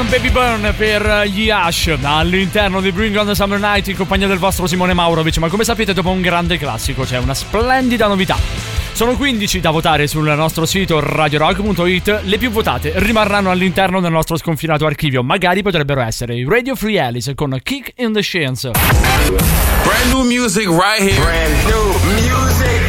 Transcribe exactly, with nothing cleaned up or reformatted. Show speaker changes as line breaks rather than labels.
Baby Burn per gli Ash all'interno di Bring on the Summer Night in compagnia del vostro Simone Maurovic. Ma come sapete, dopo un grande classico c'è una splendida novità. Sono quindici da votare sul nostro sito radio rock punto it. Le più votate rimarranno all'interno del nostro sconfinato archivio. Magari potrebbero essere i Radio Free Alice con Kick in the Shins.
Brand new music right here. Brand new music.